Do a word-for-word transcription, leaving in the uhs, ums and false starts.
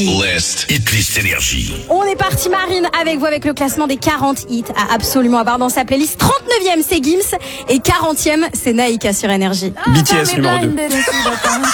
List, Hitlist Énergie. On est parti Marine avec vous avec le classement des quarante hits à absolument avoir dans sa playlist. trente-neuvième c'est Gims et quarantième c'est Naïka sur Énergie. B T S numéro deux.